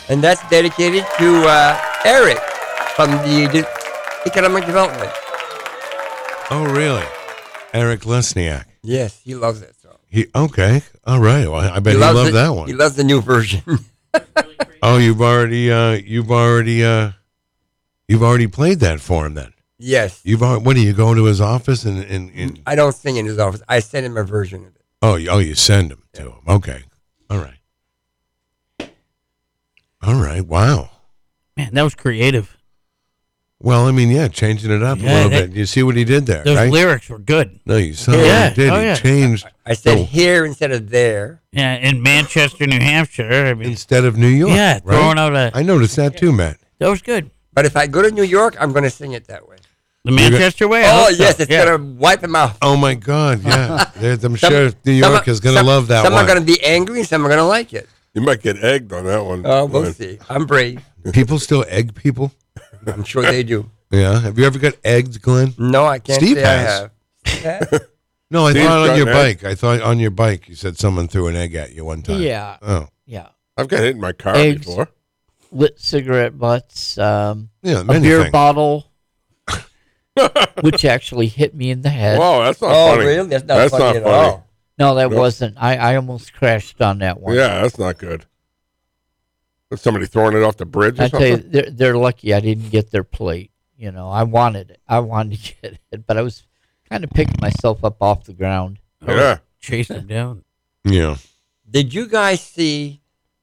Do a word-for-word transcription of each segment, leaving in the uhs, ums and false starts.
And that's dedicated to uh, Eric from the De- Economic Development. Oh, really? Eric Lesniak. Yes, he loves that song. He okay. All right. Well, I bet he, he loves loved it. that one. He loves the new version. Oh, you've already uh, you've already uh, you've already played that for him then. Yes. You've already, what do you go to his office and, and, and I don't sing in his office. I send him a version of it. oh you- oh you send him to him. Okay. All right. All right. Wow. Man, that was creative. Well, I mean, yeah, changing it up a Yeah, little that- bit. You see what he did there, Those right? lyrics were good. No, you saw Yeah. what he did. Oh, he yeah. changed I said Oh. here instead of there. Yeah, in Manchester, New Hampshire. I mean, instead of New York. yeah, right? throwing out a. I noticed that too, Matt. That was good. But if I go to New York, I'm going to sing it that way. The Manchester way. I Oh, hope so. yes, it's Yeah. going to wipe him out. Oh my God, yeah. There- I'm Some- sure New some York are- is going to some- love that Some one. are going to be angry and some are going to like it. You might get egged on that one. Oh, we'll Glenn. see. I'm brave. People still egg people. I'm sure they do. Yeah. Have you ever got egged, Glenn? No, I can't Steve say has. I have. Steve has? No, I Steve's thought on got your an egg. bike. I thought on your bike you said someone threw an egg at you one time. Yeah. Oh. Yeah. I've got hit in my car Eggs. before. Lit cigarette butts, um, Yeah, a many beer things. bottle, which actually hit me in the head. Whoa, that's not Oh, funny. really? That's not That's funny not at funny. all. No, that No. wasn't. I, I almost crashed on that one. Yeah, that's not good. Was somebody throwing it off the bridge or I tell you, something? they're, they're lucky I didn't get their plate. You know, I wanted it. I wanted to get it, but I was kind of picking myself up off the ground. Yeah. Chased him down. Yeah. Did you guys see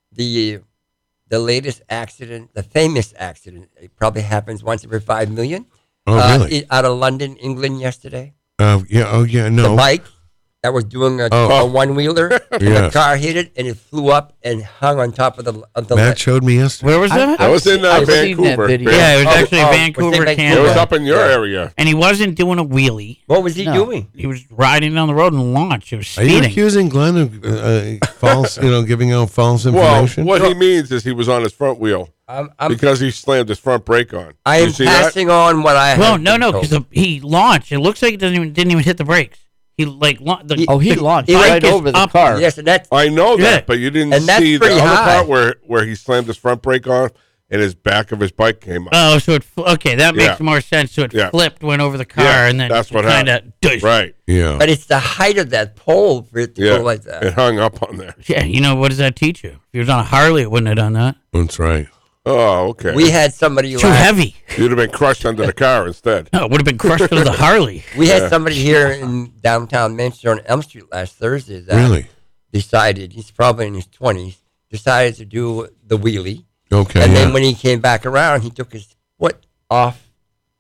the the latest accident, the famous accident? It probably happens once every five million. Oh, uh, really? i- out of London, England, yesterday. Uh, yeah. Oh, yeah. The No. bike that was doing a, Oh. a one wheeler, and Yes. the car hit it, and it flew up and hung on top of the of the. Matt showed me yesterday. Where was that? That was in uh, I've seen that Vancouver. video. yeah, it was Oh, actually oh, was Vancouver, it Vancouver? It Canada. was up in your Yeah. area. And he wasn't doing a wheelie. What was he No. doing? He was riding down the road and launched. He was Are you speeding. accusing Glenn of uh, uh, false, you know, giving out false Well, information? what he means is he was on his front wheel I'm, I'm, because he slammed his front brake on. I You am see that? passing on what I. Well, have no, been no, told. because he launched. It looks like it doesn't even didn't even hit the brakes. He like la- the, Oh, he the launched bike right is over the up. car. Yes, and that's I know that, Yeah. but you didn't And that's see the pretty other high. part where, where he slammed his front brake on and his back of his bike came up. Oh, so it fl- okay, that makes Yeah. more sense. So it Yeah. flipped, went over the car, Yeah, and then that's what kind of right. yeah. but it's the height of that pole for it to Yeah. go like that. It hung up on there. Yeah, you know what does that teach you? If he was on a Harley, it wouldn't have done that. That's right. Oh, okay. We had somebody Too last, heavy. You'd have been crushed under the car instead. No, it would have been crushed under the Harley. we had somebody here in downtown Manchester on Elm Street last Thursday that Really? decided, he's probably in his twenties, decided to do the wheelie. Okay. and yeah. then when he came back around, he took his foot off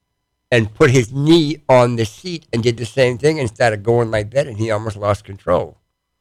and put his knee on the seat and did the same thing and started going like that, and he almost lost control.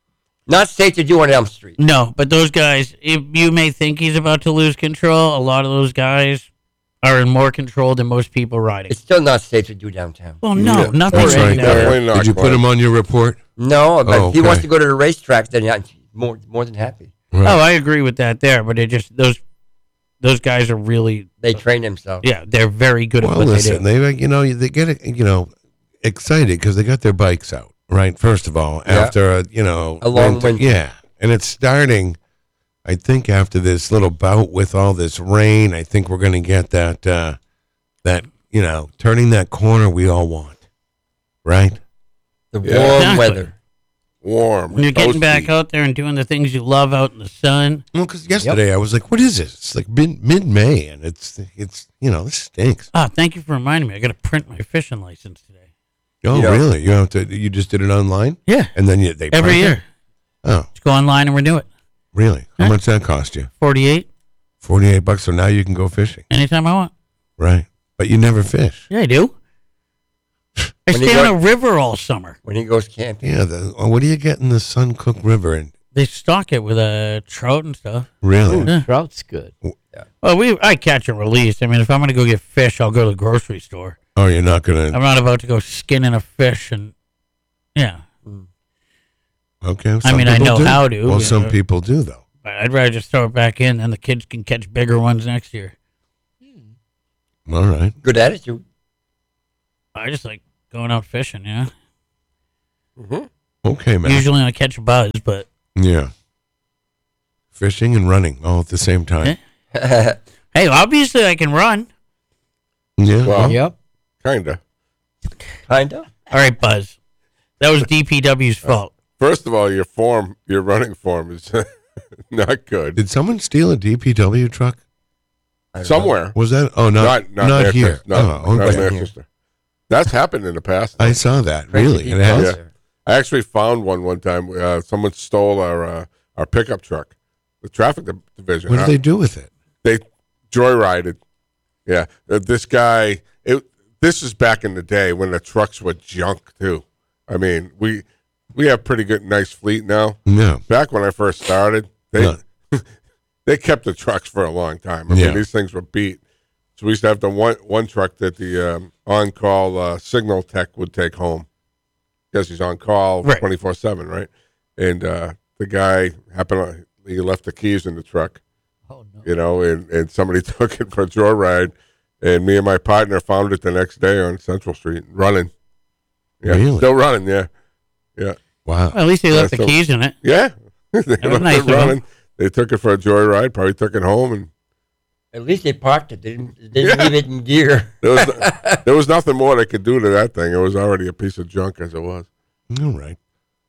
Not safe to do on Elm Street. No, but those guys, if you may think he's about to lose control, a lot of those guys are in more control than most people riding. It's still not safe to do downtown. well, no, Yeah. nothing That's right right. now. Definitely not, Did you put Glenn. him on your report? No, but Oh, if he wants okay. to go to the racetrack, then I'm more more than happy. Right. Oh, I agree with that there, but it just those those guys are really They train themselves. yeah, they're very good at Well, what listen, they do. they, you know, they get, you know, excited because they got their bikes out, right? First of all, Yeah. after, a, you know, A long winter. Yeah. And it's starting, I think, after this little bout with all this rain, I think we're going to get that, uh, that, you know, turning that corner we all want, right? The Yeah. warm Exactly. weather. Warm. When you're getting toasty. back out there and doing the things you love out in the sun, Well, because yesterday I was like, what is this? It's like mid mid May, and it's it's you know this stinks. ah, thank you for reminding me. I got to print my fishing license today. Oh, You know- really? You have to? You just did it online, Yeah, and then you they every print it? year. Oh, Just go online and renew it. really? How Huh? much that cost you? Forty-eight, Forty eight bucks. So now you can go fishing, anytime I want. right? But you never fish. Yeah, I do. I When you stay go- on a river all summer. When he goes camping. Yeah. The, uh, what do you get in the Suncook River? And They stock it with a uh, trout and stuff. really? Yeah. Trout's good. Well, we I catch and release. I mean, if I'm going to go get fish, I'll go to the grocery store. Oh, you're not gonna. I'm not about to go skinning a fish and yeah. Okay. I some mean, I people know do. how to, Well, you some know. people do though. But I'd rather just throw it back in, and the kids can catch bigger ones next year. All right. Good attitude. I just like going out fishing. Yeah. Okay, man. Usually I catch a buzz, but Yeah. Fishing and running all at the same time. Yeah. Hey, obviously I can run. Yeah. Well, Yep. kinda. Kinda. All right, Buzz. That was D P W's fault. First of all, your form, your running form is not good. Did someone steal a D P W truck? I don't Somewhere. Was that? Oh, not Not not, here. Manchester. Not, oh, not okay. Manchester. That's happened in the past. I saw that. know. Really, it has. Yeah. I actually found one one time. Uh, someone stole our uh, our pickup truck, the traffic di- division. What did Uh, they do with it? They joyrided. Yeah, uh, this guy. It. This is back in the day when the trucks were junk too. I mean, we we have pretty good, nice fleet now. No. Back when I first started, they Yeah. they kept the trucks for a long time. I Yeah. mean, these things were beat. So we used to have the one one truck that the um, on call uh, signal tech would take home because he's on call Right. twenty four seven, right? And uh, the guy happened to, he left the keys in the truck, Oh no. you know, and, and somebody took it for a joyride, and me and my partner found it the next day on Central Street running. Yeah, Really? still running. Yeah, yeah, Wow. Well, at least they left Yeah, the so- keys in it. yeah. they was left nice it of them. running. They took it for a joyride. Probably took it home, and At least they parked it. They didn't, they didn't Yeah. leave it in gear. there was there was nothing more they could do to that thing. It was already a piece of junk as it was. All right.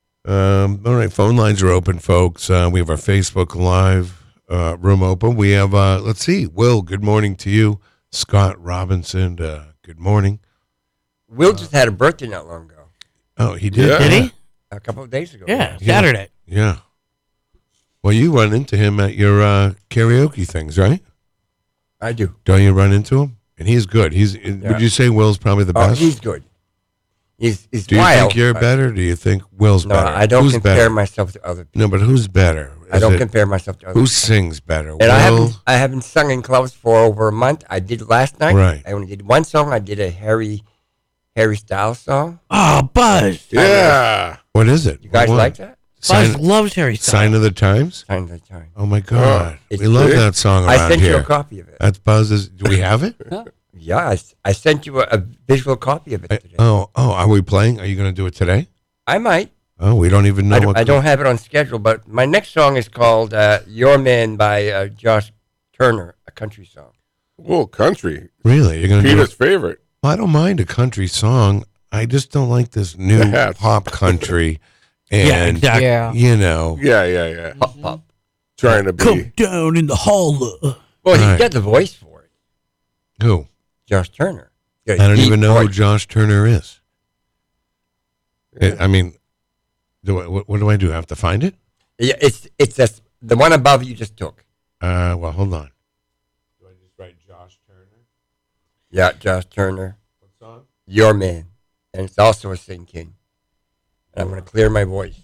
Um, all right. Phone lines are open, folks. Uh, we have our Facebook Live uh, room open. We have, uh, let's see, Will, good morning to you. Scott Robinson, uh, good morning. Will just had a birthday not long ago, Oh, he did? Yeah. Did he? a couple of days ago. Yeah, Yeah. Saturday. Yeah. Well, you run into him at your uh, karaoke things, right? I do. Don't you run into him? And he's good. He's. Yeah. Would you say Will's probably the Oh, best? he's good. He's he's Do you wild. think you're but- better? Or do you think Will's No, better? I don't Who's compare better? myself to other people. No, but who's better? I Is don't it- compare myself to other Who people. sings better? And I Will? haven't I haven't sung in clubs for over a month. I did last night. Right. I only did one song. I did a Harry Harry Styles song. Oh, Buzz. Yeah. What is it? You guys What? like that? Buzz Sign, loves Harry Styles. Sign of the Times? Time to time. Oh my God, it's we love good. that song I around sent here. you a copy of it. That's Buzz's. Do we have it? Yeah, I, s- I sent you a, a visual copy of it I- today. oh, oh, are we playing? Are you going to do it today? I might. Oh, we don't even know I, don't- what. I don't have it on schedule, but my next song is called uh, "Your Man" by uh, Josh Turner, a country song. Oh, country. Really, you're going to do Peter's it? favorite. Well, I don't mind a country song. I just don't like this new The hats. pop country. Yeah, And exactly. Yeah. you know, Yeah, yeah, yeah. Pop, pop. Trying to be. Come down in the hall. Well, Right. he's got the voice for it. who? Josh Turner. He's I got a don't deep even know who voice. Josh Turner is. Yeah. I I mean, do I, what, what do I do? I have to find it? Yeah, it's it's just the one above you just took. Uh, well, hold on. Do I just write Josh Turner? Yeah, Josh Turner, What song? "Your Man," and it's also a sing king. And I'm going to clear my voice.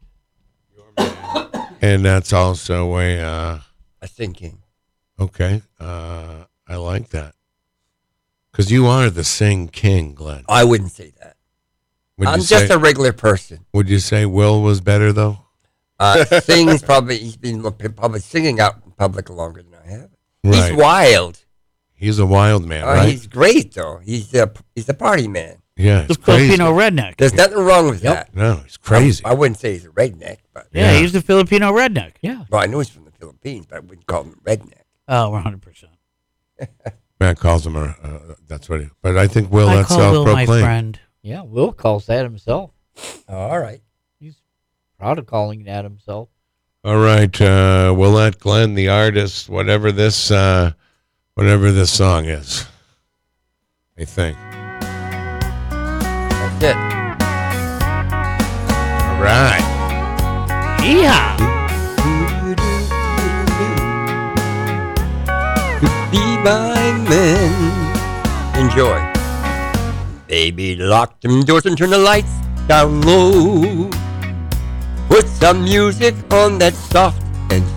And that's also a uh, A sing king. okay. Uh, I like that because you are the sing king, Glenn. I wouldn't say that. Would I'm you just say? a regular person. Would you say Will was better though? Uh, sings probably. He's been probably singing out in public longer than I have. Right. He's wild. He's a wild man, Uh, right? He's great though. He's a he's a party man. yeah, The it's crazy. Filipino redneck. There's nothing wrong with Yep. that. No, he's crazy. I, I wouldn't say he's a redneck, but Yeah, Yeah. he's the Filipino redneck. Yeah. well, I know he's from the Philippines, but I wouldn't call him a redneck. Oh, one hundred percent. Matt calls him a. Uh, that's what he. But I think Will. I that's call Will my self-proclaimed. friend. Yeah. Will calls that himself. Oh, all right. He's proud of calling that himself. All right, uh, we'll let Glenn, the artist, whatever this, uh, whatever this song is. I think. That's it. All right. Yeah. Be my man. Enjoy. Baby, lock them doors and turn the lights down low. Put some music on that soft and